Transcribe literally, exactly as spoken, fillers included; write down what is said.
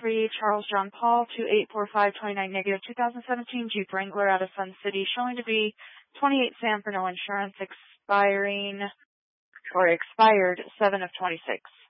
three Charles John Paul two eight four five two nine negative two thousand seventeen Jeep Wrangler out of Sun City, showing to be twenty-eight Sam for no insurance, expiring or expired seven of twenty-six.